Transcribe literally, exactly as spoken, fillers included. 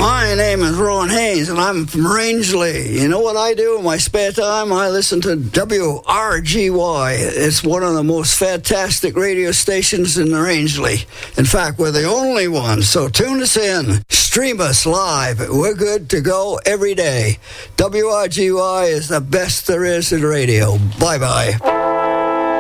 My name is Rowan Haynes, and I'm from Rangeley. You know what I do in my spare time? I listen to W R G Y. It's one of the most fantastic radio stations in Rangeley. In fact, we're the only one, so tune us in. Stream us live. We're good to go every day. W R G Y is the best there is in radio. Bye-bye.